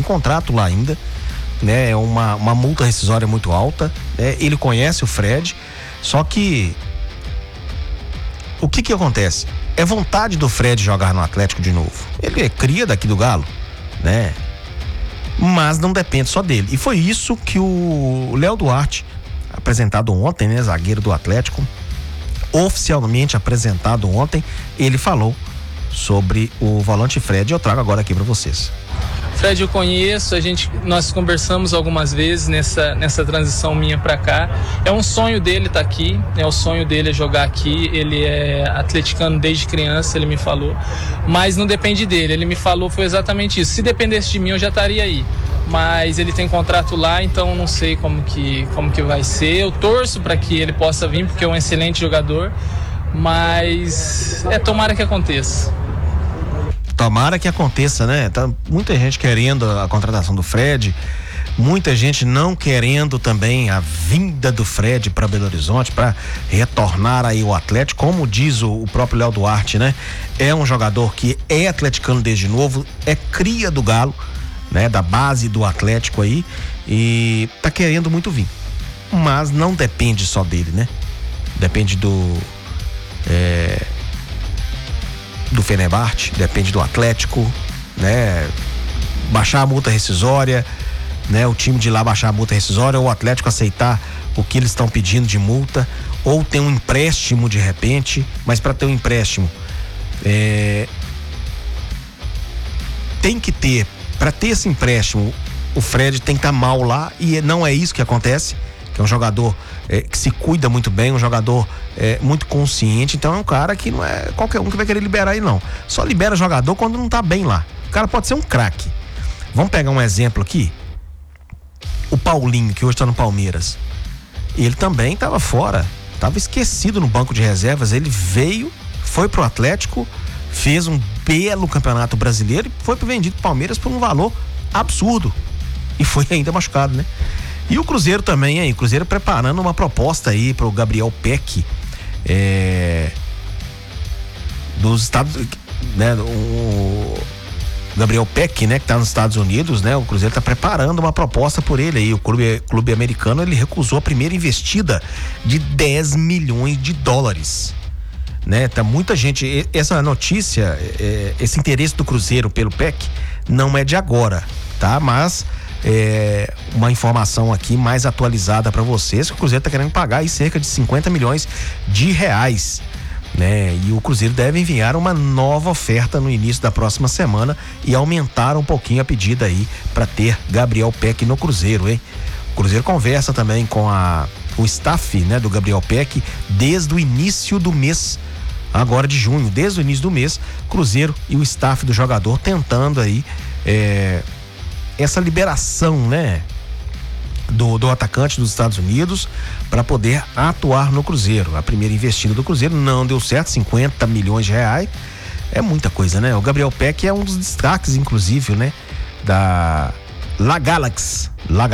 tem contrato lá ainda, né? É uma multa rescisória muito alta, né? Ele conhece o Fred, só que o que acontece? É vontade do Fred jogar no Atlético de novo. Ele é cria daqui do Galo, né? Mas não depende só dele. E foi isso que o Léo Duarte, apresentado ontem, né? Zagueiro do Atlético, oficialmente apresentado ontem, ele falou sobre o volante Fred. Eu trago agora aqui para vocês. Fred, eu conheço, nós conversamos algumas vezes nessa transição minha para cá. É um sonho dele estar aqui, o sonho dele é jogar aqui. Ele é atleticano desde criança, ele me falou, mas não depende dele. Ele me falou, foi exatamente isso. Se dependesse de mim, eu já estaria aí. Mas ele tem contrato lá, então não sei como que vai ser. Eu torço para que ele possa vir, porque é um excelente jogador, mas tomara que aconteça. Tomara que aconteça, né? Tá muita gente querendo a contratação do Fred, muita gente não querendo também a vinda do Fred para Belo Horizonte, para retornar aí o Atlético. Como diz o próprio Léo Duarte, né? É um jogador que é atleticano desde novo, é cria do Galo, né? Da base do Atlético aí, e tá querendo muito vir. Mas não depende só dele, né? Depende do Fenerbahçe, depende do Atlético, né? Baixar a multa rescisória, né? O time de lá baixar a multa rescisória, ou o Atlético aceitar o que eles estão pedindo de multa, ou ter um empréstimo de repente. Mas para ter um empréstimo tem que ter, para ter esse empréstimo, o Fred tem que estar mal lá, e não é isso que acontece, que é um jogador que se cuida muito bem, um jogador muito consciente. Então é um cara que não é qualquer um que vai querer liberar ele, não. Só libera jogador quando não tá bem lá. O cara pode ser um craque. Vamos pegar um exemplo aqui. O Paulinho, que hoje tá no Palmeiras. Ele também tava fora, tava esquecido no banco de reservas. Ele veio, foi pro Atlético, fez um belo campeonato brasileiro e foi vendido pro Palmeiras por um valor absurdo. E foi ainda machucado, né? E o Cruzeiro também, hein? O Cruzeiro preparando uma proposta aí pro Gabriel Peck, dos Estados, né? O Gabriel Peck, né? Que tá nos Estados Unidos, né? O Cruzeiro tá preparando uma proposta por ele aí. O clube americano, ele recusou a primeira investida de 10 milhões de dólares, né? Tá muita gente, essa notícia, esse interesse do Cruzeiro pelo Peck não é de agora, tá? Mas uma informação aqui mais atualizada para vocês, que o Cruzeiro tá querendo pagar aí cerca de 50 milhões de reais, né? E o Cruzeiro deve enviar uma nova oferta no início da próxima semana e aumentar um pouquinho a pedida aí para ter Gabriel Peck no Cruzeiro, hein? O Cruzeiro conversa também com o staff, né, do Gabriel Peck desde o início do mês, agora de junho, desde o início do mês, Cruzeiro e o staff do jogador tentando aí essa liberação, né, do atacante dos Estados Unidos para poder atuar no Cruzeiro. A primeira investida do Cruzeiro não deu certo, 50 milhões de reais é muita coisa, né? O Gabriel Peck é um dos destaques, inclusive, né, da La Galaxy,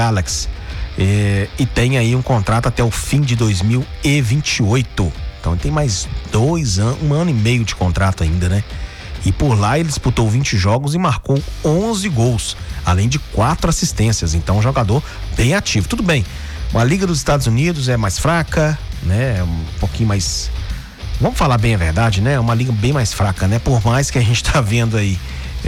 e tem aí um contrato até o fim de 2028. Então tem mais 2 anos, 1 ano e meio de contrato ainda, né? E por lá ele disputou 20 jogos e marcou 11 gols, além de 4 assistências. Então um jogador bem ativo. Tudo bem, a Liga dos Estados Unidos é mais fraca, né? Um pouquinho mais, vamos falar bem a verdade, né? Uma liga bem mais fraca, né? Por mais que a gente tá vendo aí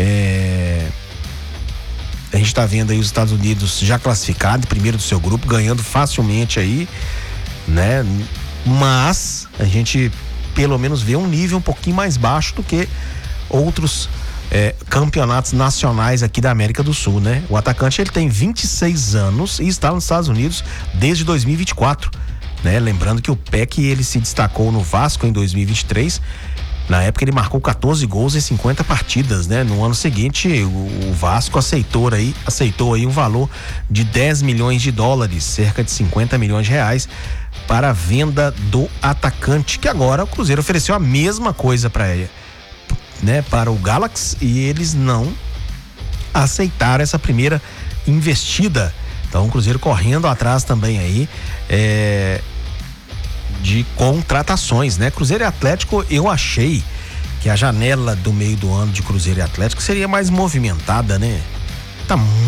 os Estados Unidos já classificado, primeiro do seu grupo, ganhando facilmente aí, né? Mas a gente pelo menos vê um nível um pouquinho mais baixo do que outros campeonatos nacionais aqui da América do Sul, né? O atacante, ele tem 26 anos e está nos Estados Unidos desde 2024, né? Lembrando que o Peck, ele se destacou no Vasco em 2023. Na época ele marcou 14 gols em 50 partidas, né? No ano seguinte, o Vasco aceitou aí um valor de 10 milhões de dólares, cerca de 50 milhões de reais, para a venda do atacante, que agora o Cruzeiro ofereceu a mesma coisa para ele, né? Para o Galaxy, e eles não aceitaram essa primeira investida. Então o Cruzeiro correndo atrás também aí de contratações, né? Cruzeiro e Atlético, eu achei que a janela do meio do ano de Cruzeiro e Atlético seria mais movimentada, né? Tá